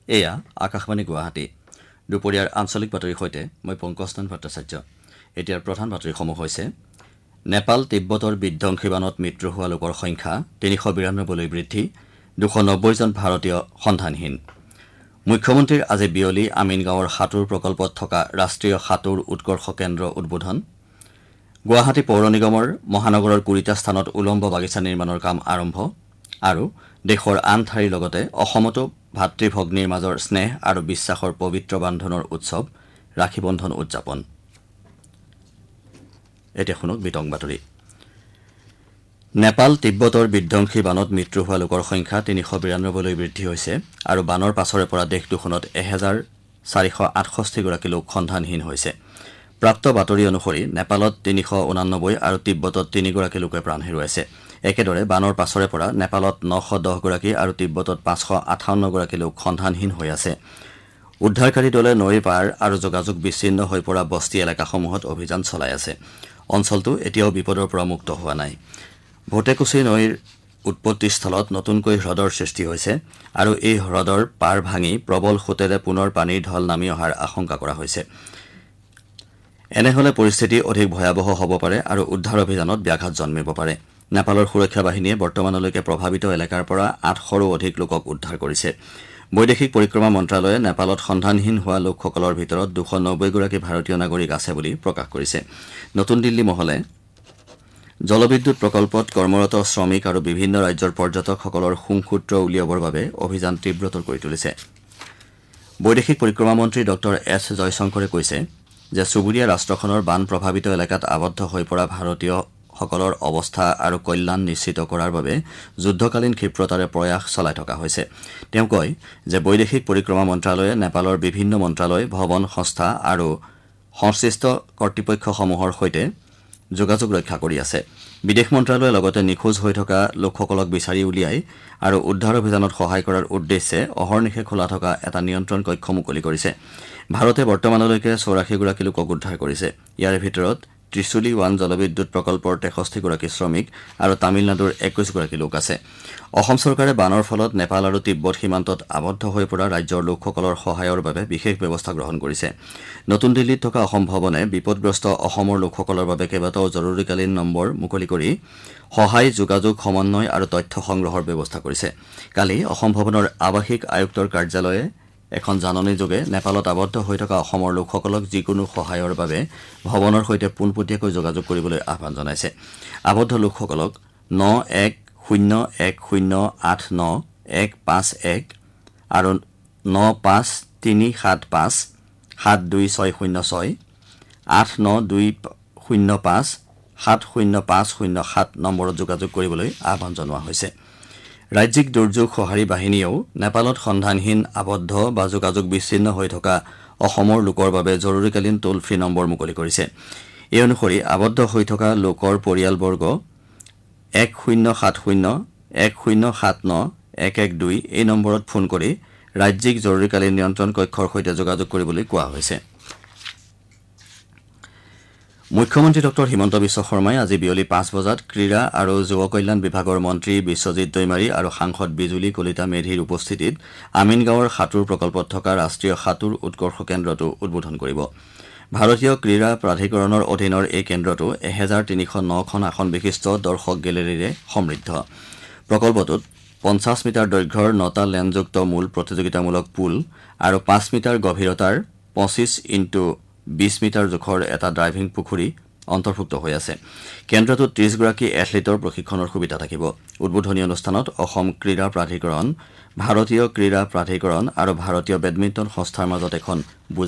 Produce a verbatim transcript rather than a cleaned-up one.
এয়া আকাশবাণী গুৱাহাটী দুপৰীয়াৰ আঞ্চলিক বাতৰিৰ সৈতে মই পংকজনন ভট্টাচাৰ্য। এতিয়াৰ প্ৰধান বাতৰিসমূহ হৈছে নেপাল তিব্বতৰ বিধ্বংসী বানত মৃত্যু হোৱা লোকৰ সংখ্যা তিনিশ বিৰানব্বৈলৈ বৃদ্ধি, দুশ নব্বৈ জন ভাৰতীয় সন্ধানহীন। মুখ্যমন্ত্ৰীৰ আজি বিয়লি আমিনগাঁৱৰ সাঁতোৰ প্ৰকল্পত থকা ৰাষ্ট্ৰীয় সাঁতোৰ উৎকৰ্ষ কেন্দ্ৰ উদ্বোধন। গুৱাহাটী পৌৰ নিগমৰ মহানগৰৰ কুৰিটা স্থানত উলম্ব বাগিচা নিৰ্মাণৰ কাম আৰম্ভ আৰু দেশৰ আন ঠাইৰ লগতে অসমতো ভাতৃ ভগ্নীৰ মাজৰ স্নেহ আৰু বিশ্বাসৰ পবিত্ৰ বান্ধোনৰ উৎসৱ ৰাখী বন্ধন উদযাপন। এতিয়া শুনক বিতং বাতৰি। নেপাল তিব্বতৰ বিধ্বংসী বানত মৃত্যু হোৱা লোকৰ সংখ্যা তিনিশ বিৰানব্বৈলৈ বৃদ্ধি হৈছে আৰু বানৰ পাছৰে পৰা দেশ দুখনত এহেজাৰ চাৰিশ আঠষষ্ঠিগৰাকী লোক সন্ধানহীন হৈছে। প্ৰাপ্ত বাতৰি অনুসৰি নেপালত তিনিশ ঊনানব্বৈ আৰু তিব্বতত তিনিগৰাকী লোকে প্ৰাণ হেৰুৱাইছে। একেদৰে বানৰ পাছৰে পৰা নেপালত নশ দহগৰাকী আৰু তিব্বতত পাঁচশ আঠাৱন্নগৰাকী লোক সন্ধানহীন হৈ আছে। উদ্ধাৰকাৰী দলে নৈৰ পাৰ আৰু যোগাযোগ বিচ্ছিন্ন হৈ পৰা বস্তি এলেকাসমূহত অভিযান চলাই আছে। অঞ্চলটো এতিয়াও বিপদৰ পৰা মুক্ত হোৱা নাই। ভোটেকুচি নৈৰ উৎপত্তিস্থলত নতুনকৈ হ্ৰদৰ সৃষ্টি হৈছে আৰু এই হ্ৰদৰ পাৰ ভাঙি প্ৰবল সোঁতেৰে পুনৰ পানীৰ ঢল নামি অহাৰ আশংকা কৰা হৈছে। এনেহলে পৰিস্থিতি অধিক ভয়াৱহ হ'ব পাৰে আৰু উদ্ধাৰ অভিযানত ব্যাঘাত জন্মিব পাৰে। নেপালৰ সুৰক্ষা বাহিনীয়ে বৰ্তমানলৈকে প্ৰভাৱিত এলেকাৰ পৰা আঠশৰো অধিক লোকক উদ্ধাৰ কৰিছে। বৈদেশিক পৰিক্ৰমা মন্ত্ৰালয়ে নেপালত সন্ধানহীন হোৱা লোকসকলৰ ভিতৰত দুশ নব্বৈগৰাকী ভাৰতীয় নাগৰিক আছে বুলি প্ৰকাশ কৰিছে। নতুন দিল্লী মহলে জলবিদ্যুৎ প্ৰকল্পত কৰ্মৰত শ্ৰমিক আৰু বিভিন্ন ৰাজ্যৰ পৰ্যটকসকলৰ সুংসূত্ৰ উলিয়াবৰ বাবে অভিযান তীব্ৰতৰ কৰি তুলিছে। বৈদেশিক পৰিক্ৰমা মন্ত্ৰী ড এছ জয়শংকৰে কৈছে যে চুবুৰীয়া ৰাষ্ট্ৰখনৰ বান প্ৰভাৱিত এলেকাত আবদ্ধ হৈ পৰা ভাৰতীয়সকলৰ অৱস্থা আৰু কল্যাণ নিশ্চিত কৰাৰ বাবে যুদ্ধকালীন ক্ষিপ্ৰতাৰে প্ৰয়াস চলাই থকা হৈছে। তেওঁ কয় যে বৈদেশিক পৰিক্ৰমা মন্ত্ৰালয়ে নেপালৰ বিভিন্ন মন্ত্ৰালয়, ভৱন সংস্থা আৰু সংশ্লিষ্ট কৰ্তৃপক্ষসমূহৰ সৈতে যোগাযোগ ৰক্ষা কৰি আছে। বিদেশ মন্ত্ৰালয়ে লগতে নিখোজ হৈ থকা লোকসকলক বিচাৰি উলিয়াই আৰু উদ্ধাৰ অভিযানত সহায় কৰাৰ উদ্দেশ্যে অহৰ্নিশে খোলা থকা এটা নিয়ন্ত্ৰণ কক্ষ মুকলি কৰিছে। ভাৰতে বৰ্তমানলৈকে চৌৰাশীগৰাকী লোকক উদ্ধাৰ কৰিছে। ইয়াৰে ভিতৰত ত্ৰিশুলী ওৱান জলবিদ্যুৎ প্ৰকল্পৰ তেষষ্ঠিগৰাকী শ্ৰমিক আৰু তামিলনাডুৰ একৈশগৰাকী লোক আছে। অসম চৰকাৰে বানৰ ফলত নেপাল আৰু তিব্বত সীমান্তত আবদ্ধ হৈ পৰা ৰাজ্যৰ লোকসকলৰ সহায়ৰ বাবে বিশেষ ব্যৱস্থা গ্ৰহণ কৰিছে। নতুন দিল্লীত থকা অসম ভৱনে বিপদগ্ৰস্ত অসমৰ লোকসকলৰ বাবে কেইবাটাও জৰুৰীকালীন নম্বৰ মুকলি কৰি সহায়, যোগাযোগ, সমন্বয় আৰু তথ্য সংগ্ৰহৰ ব্যৱস্থা কৰিছে। কালি অসম ভৱনৰ আৱাসিক আয়ুক্তৰ কাৰ্যালয়ে এখন জাননীযোগে নেপালত আবদ্ধ হৈ থকা অসমৰ লোকসকলক যিকোনো সহায়ৰ বাবে ভৱনৰ সৈতে পোনপটীয়াকৈ যোগাযোগ কৰিবলৈ আহ্বান জনাইছে। আবদ্ধ লোকসকলক ন এক শূন্য এক শূন্য আঠ ন এক পাঁচ এক আৰু ন পাঁচ তিনি সাত পাঁচ সাত দুই ছয় শূন্য ছয় আঠ ন দুই শূন্য পাঁচ সাত শূন্য পাঁচ শূন্য সাত নম্বৰত যোগাযোগ কৰিবলৈ আহ্বান জনোৱা হৈছে। ৰাজ্যিক দুৰ্যোগ সঁহাৰি বাহিনীয়েও নেপালত সন্ধানহীন, আবদ্ধ বা যোগাযোগ বিচ্ছিন্ন হৈ থকা অসমৰ লোকৰ বাবে জৰুৰীকালীন টোল ফ্ৰী নম্বৰ মুকলি কৰিছে। এই অনুসৰি আবদ্ধ হৈ থকা লোকৰ পৰিয়ালবৰ্গ এক শূন্য সাত শূন্য এক শূন্য সাত ন এক এক দুই এই নম্বৰত ফোন কৰি ৰাজ্যিক জৰুৰীকালীন নিয়ন্ত্ৰণ কক্ষৰ সৈতে যোগাযোগ কৰিবলৈ কোৱা হৈছে। মুখ্যমন্ত্ৰী ড হিমন্ত বিশ্ব শৰ্মাই আজি বিয়লি পাঁচ বজাত ক্ৰীড়া আৰু যুৱ কল্যাণ বিভাগৰ মন্ত্ৰী বিশ্বজিৎ দৈমাৰী আৰু সাংসদ বিজুলী কলিতা মেধিৰ উপস্থিতিত আমিনগাঁৱৰ সাঁতোৰ প্ৰকল্পত থকা ৰাষ্ট্ৰীয় সাঁতোৰ উৎকৰ্ষ কেন্দ্ৰটো উদ্বোধন কৰিব। ভাৰতীয় ক্ৰীড়া প্ৰাধিকৰণৰ অধীনৰ এই কেন্দ্ৰটো এহেজাৰ তিনিশ নখন আসন বিশিষ্ট দৰ্শক গেলেৰীৰে সমৃদ্ধ। প্ৰকল্পটোত পঞ্চাছ মিটাৰ দৈৰ্ঘ্যৰ নটা লেনযুক্ত মূল প্ৰতিযোগিতামূলক পুল আৰু পাঁচ মিটাৰ গভীৰতাৰ পঁচিছ ইণ্টু বিশ মিটাৰ জোখৰ এটা ড্ৰাইভিং পুখুৰী অন্তৰ্ভুক্ত হৈ আছে। কেন্দ্ৰটোত ত্ৰিশগৰাকী এথলীটৰ প্ৰশিক্ষণৰ সুবিধা থাকিব। উদ্বোধনী অনুষ্ঠানত অসম ক্ৰীড়া প্ৰাধিকৰণ, ভাৰতীয় ক্ৰীড়া প্ৰাধিকৰণ আৰু ভাৰতীয় বেডমিণ্টন সংস্থাৰ মাজত এখন বুজা